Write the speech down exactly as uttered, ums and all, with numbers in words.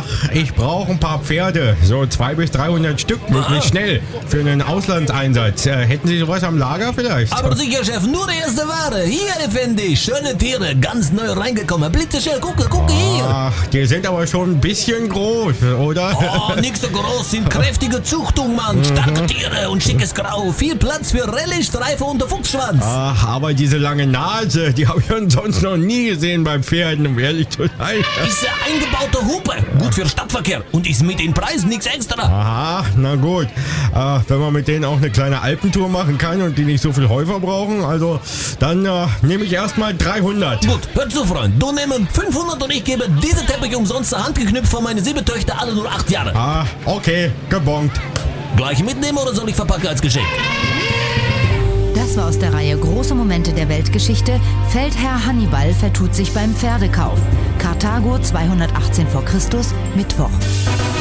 Ach, ich brauche ein paar Pferde. So zweihundert bis dreihundert Stück, möglichst schnell. Für einen Auslandseinsatz. Äh, hätten Sie sowas am Lager vielleicht? Aber sicher, Chef, nur die erste Ware. Hier, Effendi, schöne Tiere, ganz neu reingekommen. Blitzeschnell, gucke, gucke hier. Ach, die sind aber schon ein bisschen groß, oder? Oh, nix so groß, sind kräftige Zuchtung, Mann. Starke Tiere und schickes Grau. Viel Platz für Rallye-Streife und der Fuchsschwanz. Ach, aber diese lange Nase, die habe ich sonst noch nie gesehen bei Pferden, um ehrlich zu sein. Ist eine eingebaute Hupe. Gut für Stadtverkehr und ist mit den Preisen nichts extra. Aha, na gut. Äh, wenn man mit denen auch eine kleine Alpentour machen kann und die nicht so viel Heu verbrauchen, also dann äh, nehme ich erstmal dreihundert. Gut, hör zu, Freund. Du nimmst fünfhundert und ich gebe diese Teppich umsonst zur Hand geknüpft von meinen sieben Töchter, alle nur acht Jahre. Ah, okay, gebongt. Gleich mitnehmen oder soll ich verpacken als Geschenk? Das war aus der Reihe Große Momente der Weltgeschichte. Feldherr Hannibal vertut sich beim Pferdekauf. Karthago zweihundertachtzehn vor Christus, Mittwoch.